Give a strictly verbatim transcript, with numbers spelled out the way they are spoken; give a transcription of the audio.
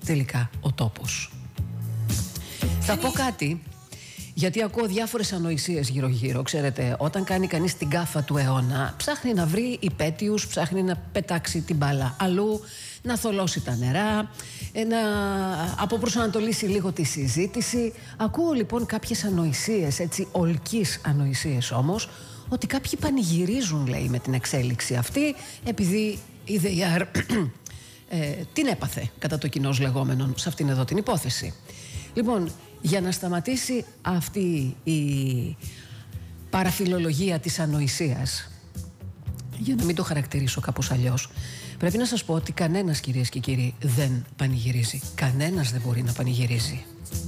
τελικά ο τόπος. Θα πω κάτι, γιατί ακούω διάφορες ανοησίες γύρω-γύρω. Ξέρετε, όταν κάνει κανείς την γκάφα του αιώνα, ψάχνει να βρει υπέτειους, ψάχνει να πετάξει την μπάλα αλλού, να θολώσει τα νερά, να αποπροσανατολίσει λίγο τη συζήτηση. Ακούω λοιπόν κάποιες ανοησίες, έτσι ολκείς ανοησίες όμως, ότι κάποιοι πανηγυρίζουν, λέει, με την εξέλιξη αυτή, επειδή η ΔΕΙΑΡ ε, την έπαθε κατά το κοινός λεγόμενον σε αυτήν εδώ την υπόθεση. Λοιπόν, για να σταματήσει αυτή η παραφιλολογία της ανοησίας, για να μην το χαρακτηρίσω κάπως αλλιώς, πρέπει να σας πω ότι κανένας, κυρίες και κύριοι, δεν πανηγυρίζει. Κανένας δεν μπορεί να πανηγυρίζει.